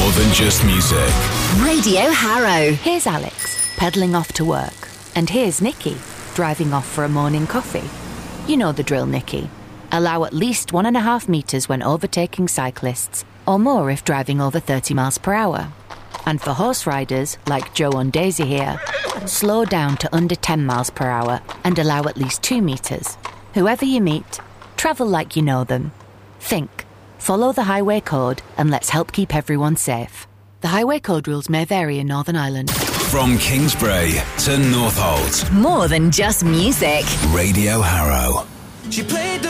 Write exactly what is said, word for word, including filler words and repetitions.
More than just music. Radio Harrow. Here's Alex, pedalling off to work. And here's Nikki, driving off for a morning coffee. You know the drill, Nikki. Allow at least one and a half metres when overtaking cyclists, or more if driving over thirty miles per hour. And for horse riders, like Joe and Daisy here, slow down to under ten miles per hour and allow at least two metres. Whoever you meet, travel like you know them. Think, follow the highway code, and let's help keep everyone safe. The highway code rules may vary in Northern Ireland. From Kingsbury to Northolt. More than just music. Radio Harrow. She played